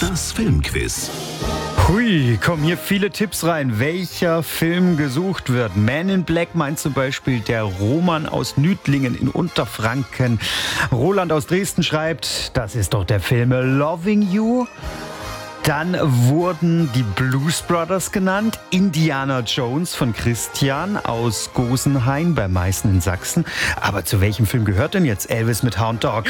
Das Filmquiz. Hui, kommen hier viele Tipps rein, welcher Film gesucht wird. Man in Black meint zum Beispiel der Roman aus Nüdlingen in Unterfranken. Roland aus Dresden schreibt, das ist doch der Film Loving You. Dann wurden die Blues Brothers genannt, Indiana Jones von Christian aus Gosenhain bei Meißen in Sachsen. Aber zu welchem Film gehört denn jetzt Elvis mit Hound Dog?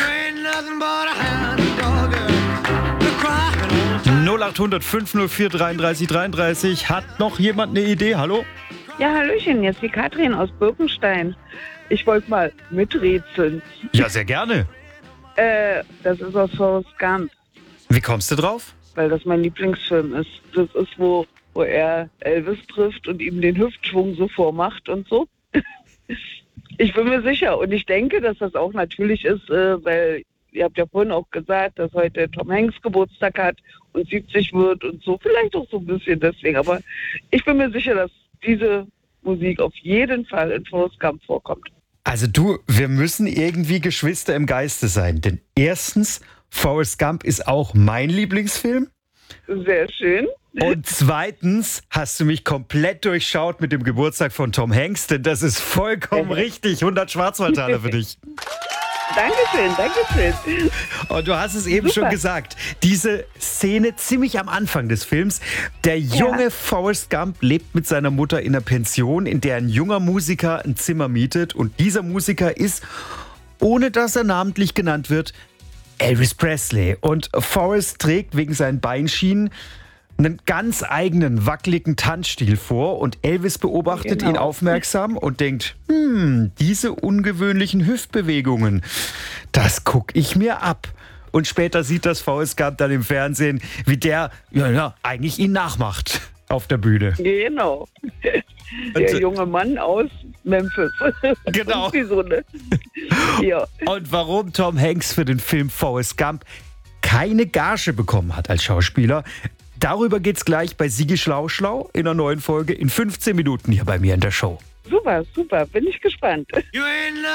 0800 504 33 33. Hat noch jemand eine Idee? Hallo? Ja, hallöchen, jetzt die Katrin aus Birkenstein. Ich wollte mal miträtseln. Ja, sehr gerne. Das ist aus Forrest Gump, Wie kommst du drauf? weil das mein Lieblingsfilm ist. Das ist, wo er Elvis trifft und ihm den Hüftschwung so vormacht und so. Ich bin mir sicher und ich denke, dass das auch natürlich ist, weil ihr habt ja vorhin auch gesagt, dass heute Tom Hanks Geburtstag hat und 70 wird und so. Vielleicht auch so ein bisschen deswegen. Aber ich bin mir sicher, dass diese Musik auf jeden Fall in Forrest Gump vorkommt. Also wir müssen irgendwie Geschwister im Geiste sein. Denn erstens, Forrest Gump ist auch mein Lieblingsfilm. Sehr schön. Und zweitens hast du mich komplett durchschaut mit dem Geburtstag von Tom Hanks, denn das ist vollkommen richtig. 100 Schwarzwaldtaler für dich. Dankeschön. Und du hast es eben Super. schon gesagt, diese Szene ziemlich am Anfang des Films. Der junge Forrest Gump lebt mit seiner Mutter in einer Pension, in der ein junger Musiker ein Zimmer mietet. Und dieser Musiker ist, ohne dass er namentlich genannt wird, Elvis Presley. Und Forrest trägt wegen seinen Beinschienen einen ganz eigenen, wackeligen Tanzstil vor. Und Elvis beobachtet ihn aufmerksam und denkt, diese ungewöhnlichen Hüftbewegungen, das gucke ich mir ab. Und später sieht das Forrest Gump dann im Fernsehen, wie der eigentlich ihn nachmacht auf der Bühne. Genau. Der junge Mann aus Memphis. Genau. Irgendwie so, ne? Ja. Und warum Tom Hanks für den Film Forrest Gump keine Gage bekommen hat als Schauspieler, darüber geht's gleich bei Sigi Schlau in einer neuen Folge in 15 Minuten hier bei mir in der Show. Super. Bin ich gespannt.